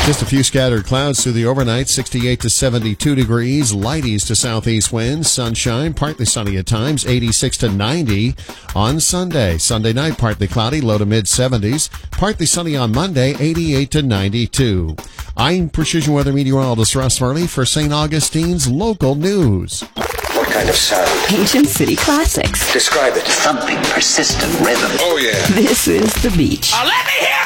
Just a few scattered clouds through the overnight, 68 to 72 degrees, light east to southeast winds, sunshine, partly sunny at times, 86 to 90 on Sunday. Sunday night, partly cloudy, low to mid 70s, partly sunny on Monday, 88 to 92. I'm Precision Weather Meteorologist Russ Murley for St. Augustine's local news. What kind of sound? Ancient city classics. Describe it. Thumping, persistent rhythm. Oh, yeah. This is The Beach. Let me hear